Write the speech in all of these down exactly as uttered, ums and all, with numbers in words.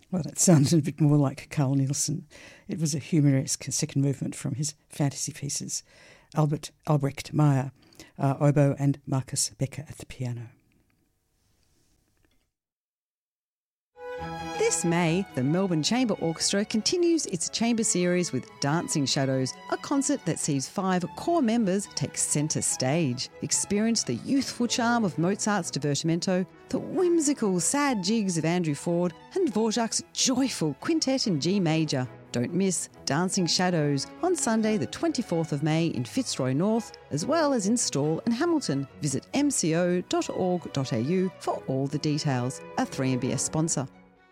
Well, that sounded a bit more like Carl Nielsen. It was a humoresque second movement from his fantasy pieces. Albert Albrecht Meyer, uh, oboe, and Marcus Becker at the piano. This May, the Melbourne Chamber Orchestra continues its chamber series with Dancing Shadows, a concert that sees five core members take centre stage. Experience the youthful charm of Mozart's Divertimento, the whimsical sad jigs of Andrew Ford, and Dvorak's joyful quintet in G major. Don't miss Dancing Shadows on Sunday the twenty-fourth of May in Fitzroy North, as well as in Stawell and Hamilton. Visit m c o dot org dot a u for all the details. A three M B S sponsor.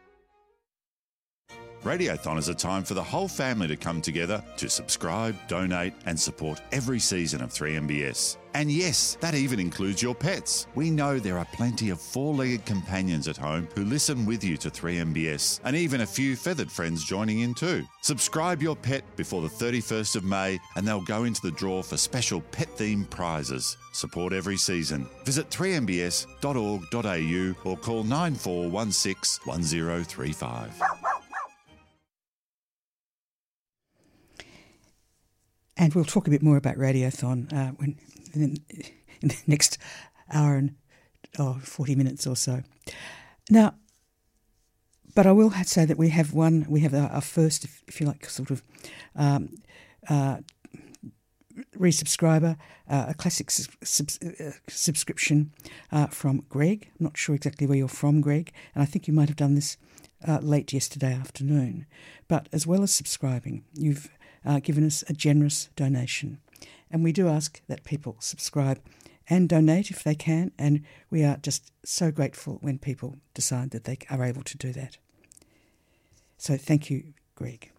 Radiothon is a time for the whole family to come together to subscribe, donate and support every season of three M B S. And yes, that even includes your pets. We know there are plenty of four-legged companions at home who listen with you to three M B S, and even a few feathered friends joining in too. Subscribe your pet before the thirty-first of May and they'll go into the draw for special pet-themed prizes. Support every season. Visit three m b s dot org dot a u or call nine four one six one zero three five. And we'll talk a bit more about Radiothon uh, when, in, in the next hour and oh, forty minutes or so. Now, but I will have to say that we have one, we have our, our first, if, if you like, sort of um, uh, resubscriber, uh, a classic sub, uh, subscription uh, from Greg. I'm not sure exactly where you're from, Greg, and I think you might have done this uh, late yesterday afternoon. But as well as subscribing, you've Uh, given us a generous donation. And we do ask that people subscribe and donate if they can, and we are just so grateful when people decide that they are able to do that. So thank you, Greg.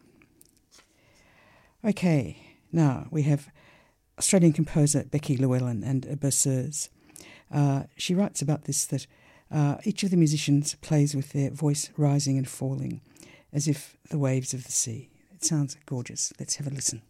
Okay, now we have Australian composer Becky Llewellyn and Berceuse. Uh, she writes about this, that uh, each of the musicians plays with their voice rising and falling as if the waves of the sea. It sounds gorgeous. Let's have a listen.